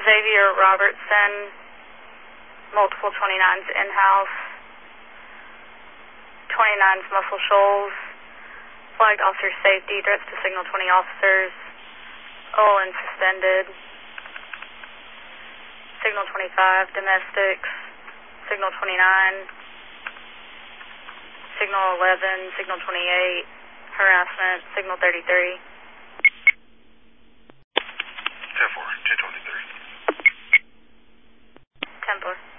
Xavier Robertson, multiple 29s in-house, 29s Muscle Shoals, flagged officer safety, threats to signal 20 officers, OLN suspended, signal 25, domestics, signal 29, signal 11, signal 28, harassment, signal 33. 10-4, 223. 10-4.